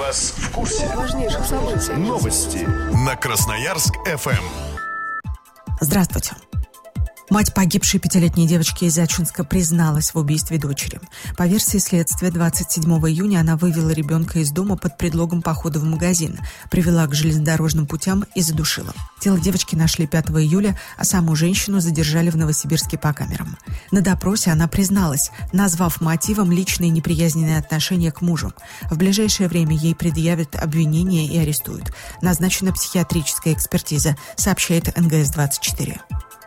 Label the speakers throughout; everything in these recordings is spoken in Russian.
Speaker 1: вас в курсе
Speaker 2: важнейших событий.
Speaker 1: Новости на Красноярск-ФМ.
Speaker 3: Здравствуйте. Мать погибшей 5-летней девочки из Ачинска призналась в убийстве дочери. По версии следствия, 27 июня она вывела ребенка из дома под предлогом похода в магазин, привела к железнодорожным путям и задушила. Тело девочки нашли 5 июля, а саму женщину задержали в Новосибирске по камерам. На допросе она призналась, назвав мотивом личные неприязненные отношения к мужу. В ближайшее время ей предъявят обвинение и арестуют. Назначена психиатрическая экспертиза, сообщает НГС-24.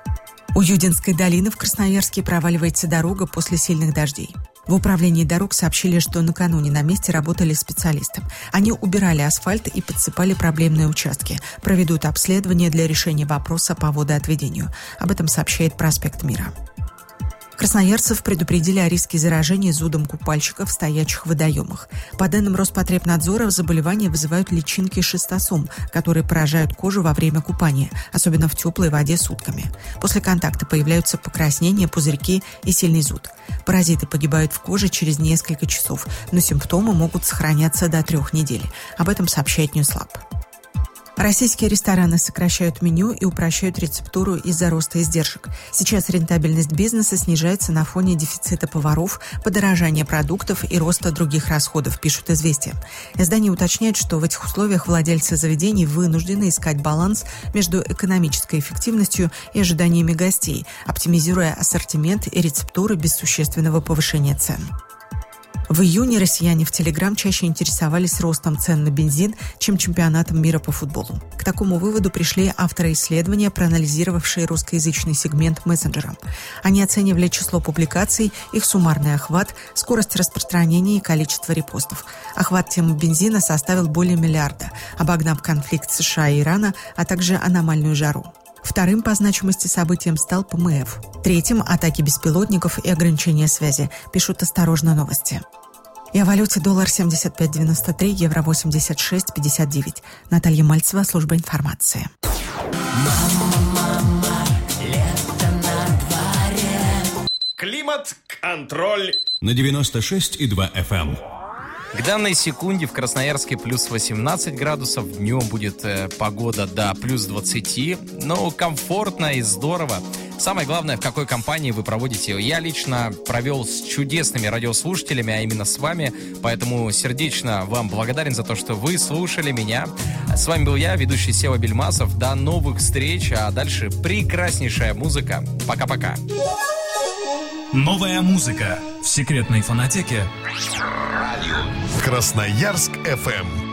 Speaker 3: У Юдинской долины в Красноярске проваливается дорога после сильных дождей. В управлении дорог сообщили, что накануне на месте работали специалисты. Они убирали асфальт и подсыпали проблемные участки. Проведут обследование для решения вопроса по водоотведению. Об этом сообщает «Проспект Мира». Красноярцев предупредили о риске заражения зудом купальщиков в стоячих водоемах. По данным Роспотребнадзора, заболевания вызывают личинки шистосом, которые поражают кожу во время купания, особенно в теплой воде сутками. После контакта появляются покраснения, пузырьки и сильный зуд. Паразиты погибают в коже через несколько часов, но симптомы могут сохраняться до 3 недель. Об этом сообщает Ньюслаб. Российские рестораны сокращают меню и упрощают рецептуру из-за роста издержек. Сейчас рентабельность бизнеса снижается на фоне дефицита поваров, подорожания продуктов и роста других расходов, пишут «Известия». Издание уточняет, что в этих условиях владельцы заведений вынуждены искать баланс между экономической эффективностью и ожиданиями гостей, оптимизируя ассортимент и рецептуры без существенного повышения цен. В июне россияне в Телеграм чаще интересовались ростом цен на бензин, чем чемпионатом мира по футболу. К такому выводу пришли авторы исследования, проанализировавшие русскоязычный сегмент мессенджера. Они оценивали число публикаций, их суммарный охват, скорость распространения и количество репостов. Охват темы бензина составил более миллиарда, обогнав конфликт США и Ирана, а также аномальную жару. Вторым по значимости событием стал ПМФ. Третьим – атаки беспилотников и ограничения связи, пишут «Осторожно, новости». И о валюте: доллар 75.93, евро 86.59. Наталья Мальцева, служба информации.
Speaker 4: Мама, лето на дворе.
Speaker 1: Климат-контроль
Speaker 5: на 96,2 FM.
Speaker 6: К данной секунде в Красноярске плюс 18 градусов, днем будет погода до плюс 20, но комфортно и здорово. Самое главное, в какой компании вы проводите ее. Я лично провел с чудесными радиослушателями, а именно с вами, поэтому сердечно вам благодарен за то, что вы слушали меня. С вами был я, ведущий Сева Бельмасов. До новых встреч, а дальше прекраснейшая музыка. Пока-пока.
Speaker 7: Новая музыка в секретной фонотеке
Speaker 1: Красноярск-ФМ.